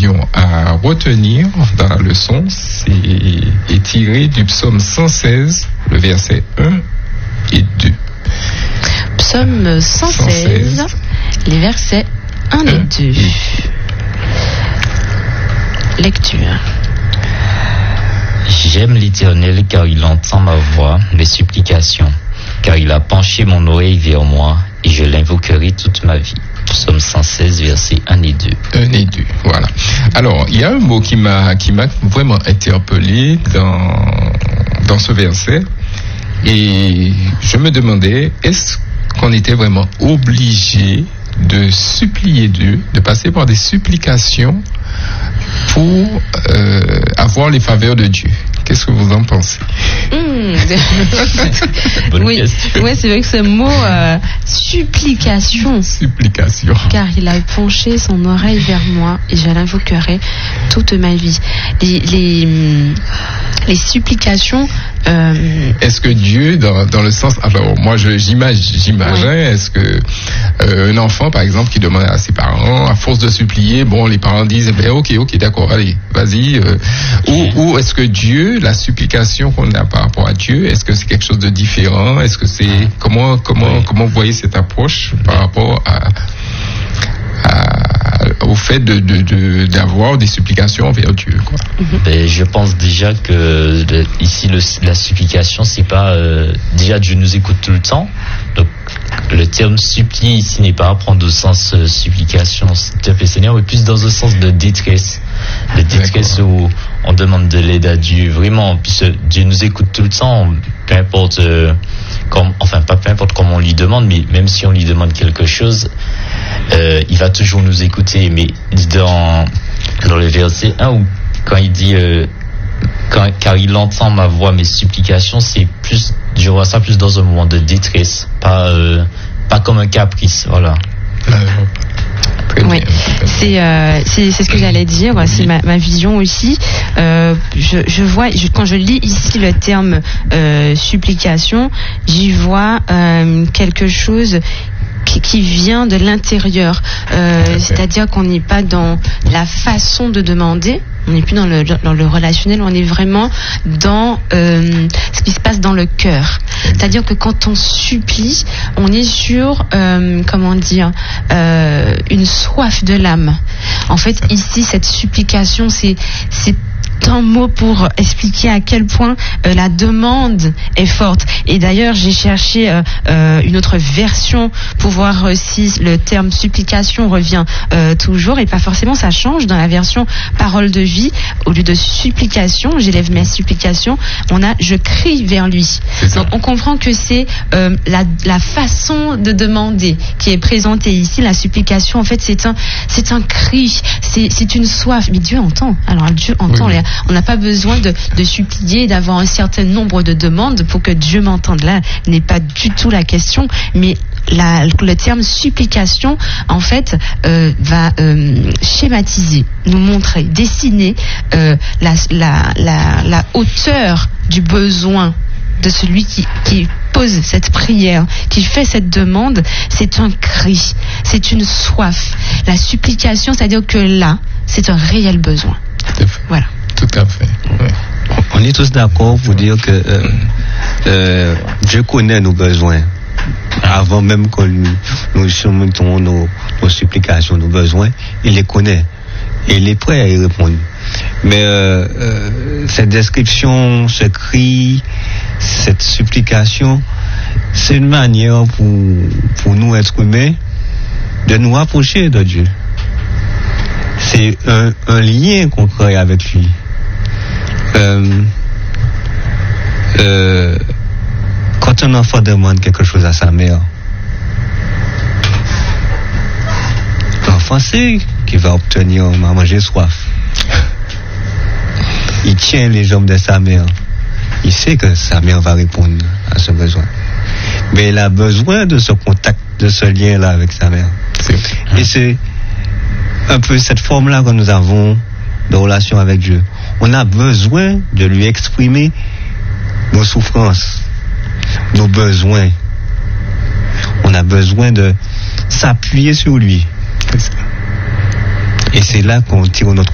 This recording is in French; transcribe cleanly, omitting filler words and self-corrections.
avions à retenir dans la leçon est tiré du psaume 116, le verset 1 et 2. Psaume 116, les versets 1 et 2. Lecture. J'aime l'Éternel car il entend ma voix, mes supplications, car il a penché mon oreille vers moi et je l'invoquerai toute ma vie. Psaume 116, versets 1 et 2. 1 et 2, voilà. Alors, il y a un mot qui m'a vraiment interpellé dans ce verset et je me demandais, est-ce qu'on était vraiment obligé de supplier Dieu, de passer par des supplications pour avoir les faveurs de Dieu? Qu'est-ce que vous en pensez? Oui, ouais, c'est vrai que ce mot supplication. Supplication. Car il a penché son oreille vers moi et je l'invoquerai toute ma vie. Les supplications. Est-ce que Dieu, dans le sens, alors moi j'imagine, est-ce que un enfant par exemple qui demande à ses parents, à force de supplier, bon les parents disent ok d'accord, allez vas-y, ou est-ce que Dieu, la supplication qu'on a par rapport à Dieu, est-ce que c'est quelque chose de différent? Est-ce que c'est comment vous voyez cette approche par rapport au fait d'avoir des supplications envers Dieu, quoi? Je pense déjà que ici la supplication, c'est pas déjà Dieu nous écoute tout le temps. Donc le terme supplier ici n'est pas à prendre au sens supplication, s'il te plaît Seigneur, mais plus dans un sens de détresse. De détresse où on demande de l'aide à Dieu, vraiment, puisque Dieu nous écoute tout le temps, peu importe pas peu importe comment on lui demande, mais même si on lui demande quelque chose, il va toujours nous écouter. Mais dans le verset 1 où quand il dit car il entend ma voix, mes supplications, c'est plus, je vois ça plus dans un moment de détresse, pas comme un caprice, voilà. Oui, c'est ce que j'allais dire. C'est ma vision aussi. Je vois, quand je lis ici le terme supplication, j'y vois quelque chose qui vient de l'intérieur. C'est-à-dire qu'on n'est pas dans la façon de demander. On n'est plus dans le relationnel, on est vraiment dans ce qui se passe dans le cœur. C'est-à-dire que quand on supplie, on est sur, une soif de l'âme. En fait, ici, cette supplication, c'est un mot pour expliquer à quel point la demande est forte. Et d'ailleurs, j'ai cherché une autre version pour voir si le terme supplication revient toujours, et pas forcément, ça change. Dans la version parole de vie, au lieu de supplication, j'élève mes supplications, on a je crie vers lui. Donc on comprend que c'est la façon de demander qui est présentée ici. La supplication, en fait, c'est un cri, c'est une soif. Mais Dieu entend. Alors Dieu entend. Oui. On n'a pas besoin de supplier, d'avoir un certain nombre de demandes pour que Dieu m'entende. Là, n'est pas du tout la question. Mais le terme supplication, en fait, va schématiser, nous montrer, dessiner la hauteur du besoin de celui qui pose cette prière, qui fait cette demande. C'est un cri, c'est une soif. La supplication, c'est-à-dire que là, c'est un réel besoin. Voilà. Tout à fait. Ouais. On est tous d'accord pour dire que Dieu connaît nos besoins. Avant même que nous soumettons nos supplications, nos besoins, il les connaît. Et il est prêt à y répondre. Mais cette description, ce cri, cette supplication, c'est une manière pour nous, êtres humains, de nous rapprocher de Dieu. C'est un lien qu'on crée avec lui. Quand un enfant demande quelque chose à sa mère, l'enfant sait qu'il va obtenir à manger soif. Il tient les jambes de sa mère. Il sait que sa mère va répondre à ce besoin. Mais il a besoin de ce contact, de ce lien-là avec sa mère. Et c'est un peu cette forme-là que nous avons de relation avec Dieu. On a besoin de lui exprimer nos souffrances, nos besoins. On a besoin de s'appuyer sur lui. Et c'est là qu'on tire notre